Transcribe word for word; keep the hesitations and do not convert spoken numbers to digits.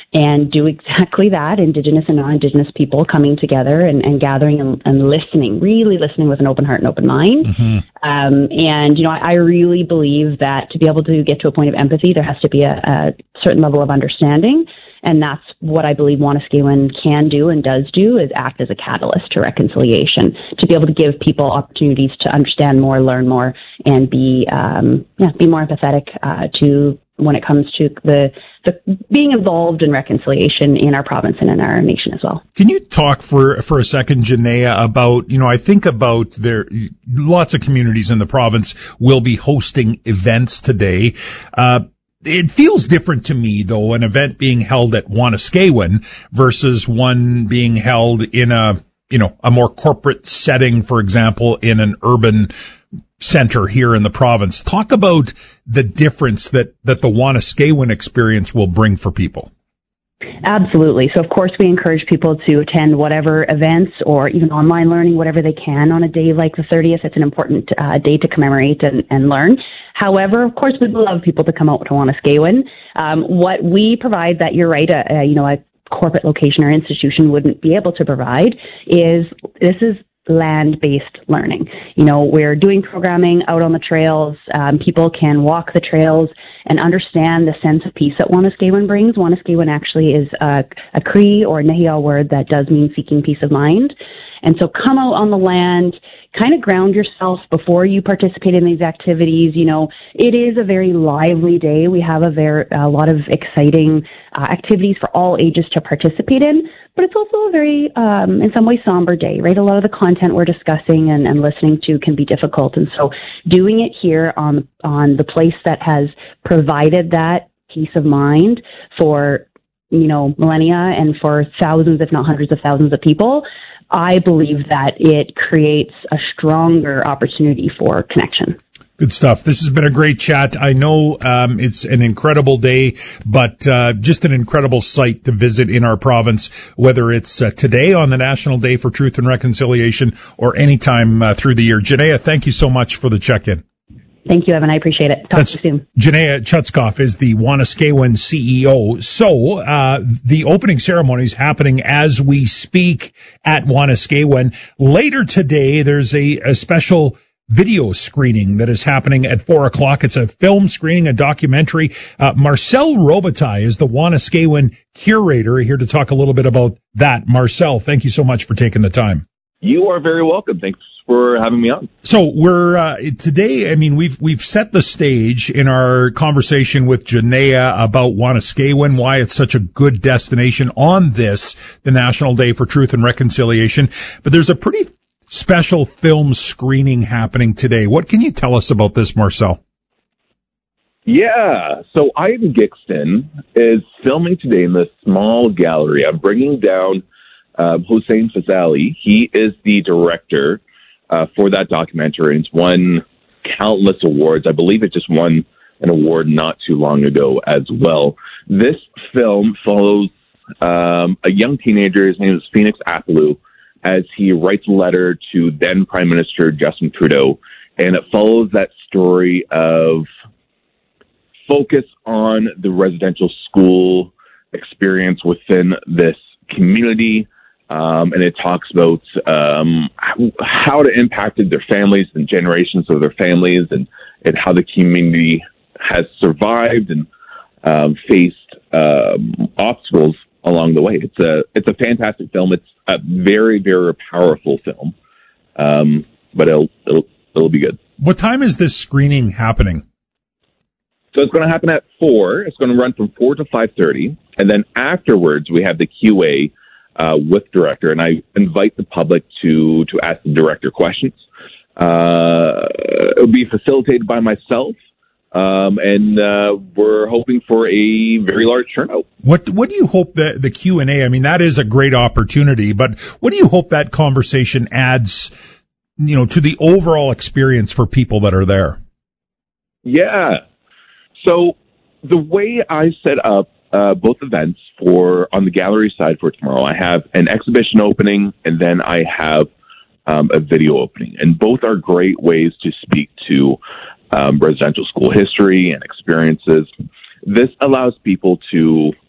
and do exactly that, Indigenous and non-Indigenous people coming together and, and gathering and, and listening, really listening with an open heart and open mind. Mm-hmm. Um, and, you know, I, I really believe that to be able to get to a point of empathy, there has to be a, a certain level of understanding. And that's what I believe Wanuskewin can do and does do, is act as a catalyst to reconciliation, to be able to give people opportunities to understand more, learn more, and be um, yeah, be more empathetic uh, to when it comes to the, the being involved in reconciliation in our province and in our nation as well. Can you talk for for a second, Janaea, about, you know, I think about there, lots of communities in the province will be hosting events today. Uh, It feels different to me, though, an event being held at Wanuskewin versus one being held in a, you know, a more corporate setting, for example, in an urban center here in the province. Talk about the difference that, that the Wanuskewin experience will bring for people. Absolutely. So, of course, we encourage people to attend whatever events or even online learning, whatever they can on a day like the thirtieth. It's an important uh, day to commemorate and, and learn. However, of course, we'd love people to come out to Wanuskewin. Um, what we provide that, you're right, a, a, you know, a corporate location or institution wouldn't be able to provide is this is land-based learning. You know, we're doing programming out on the trails. Um, people can walk the trails and understand the sense of peace that Wanuskewin brings. Wanuskewin actually is a, a Cree or Nehiyaw word that does mean seeking peace of mind. And so come out on the land, kind of ground yourself before you participate in these activities. You know, it is a very lively day. We have a very a lot of exciting uh, activities for all ages to participate in, but it's also a very, um, in some ways, somber day, right? A lot of the content we're discussing and, and listening to can be difficult. And so doing it here on, on the place that has provided that peace of mind for, you know, millennia and for thousands, if not hundreds of thousands of people, I believe that it creates a stronger opportunity for connection. Good stuff. This has been a great chat. I know um, it's an incredible day, but uh, just an incredible site to visit in our province, whether it's uh, today on the National Day for Truth and Reconciliation or anytime uh, through the year. Janaea, thank you so much for the check-in. Thank you, Evan. I appreciate it. Talk That's, to you soon. Janaea Chutskoff is the Wanuskewin C E O. So uh the opening ceremony is happening as we speak at Wanuskewin. Later today, there's a, a special video screening that is happening at four o'clock. It's a film screening, a documentary. Uh, Marcel Robitaille is the Wanuskewin curator, here to talk a little bit about that. Marcel, thank you so much for taking the time. You are very welcome. Thanks for having me on. So we're uh, today. I mean, we've we've set the stage in our conversation with Janaea about Wanuskewin, why it's such a good destination on this, the National Day for Truth and Reconciliation. But there's a pretty special film screening happening today. What can you tell us about this, Marcel? Yeah, so Ivan Gixton is filming today in this small gallery. I'm bringing down uh, Hossein Fazali. He is the director uh, for that documentary, and it's won countless awards. I believe it just won an award not too long ago as well. This film follows um, a young teenager. His name is Phoenix Apollo, as he writes a letter to then Prime Minister Justin Trudeau, and it follows that story of focus on the residential school experience within this community, um, and it talks about um, how it impacted their families and generations of their families, and, and how the community has survived and um, faced um, obstacles along the way. It's a it's a fantastic film. It's a very, very powerful film, um, but it'll, it'll it'll be good. What time is this screening happening? So it's going to happen at four. It's going to run from four to five thirty, and then afterwards we have the Q A uh, with director, and I invite the public to to ask the director questions. Uh, it'll be facilitated by myself, um, and uh, we're hoping for a very large turnout. What what do you hope that the Q and A? I mean, that is a great opportunity, but what do you hope that conversation adds, you know, to the overall experience for people that are there? Yeah. So the way I set up uh, both events for on the gallery side for tomorrow, I have an exhibition opening and then I have um, a video opening. And both are great ways to speak to um, residential school history and experiences. This allows people to